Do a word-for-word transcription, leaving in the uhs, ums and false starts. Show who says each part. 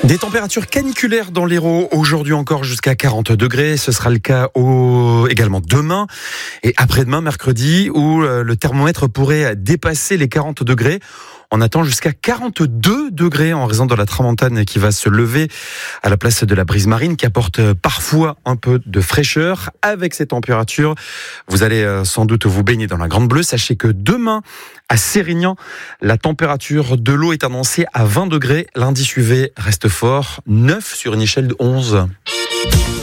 Speaker 1: Des températures caniculaires dans l'Hérault, aujourd'hui encore jusqu'à quarante degrés. Ce sera le cas au... également demain et après-demain, mercredi, où le thermomètre pourrait dépasser les quarante degrés. On attend jusqu'à quarante-deux degrés en raison de la tramontane qui va se lever à la place de la brise marine qui apporte parfois un peu de fraîcheur. Avec ces températures, vous allez sans doute vous baigner dans la Grande Bleue. Sachez que demain, à Sérignan, la température de l'eau est annoncée à vingt degrés. L'indice U V reste fort, neuf sur une échelle de onze.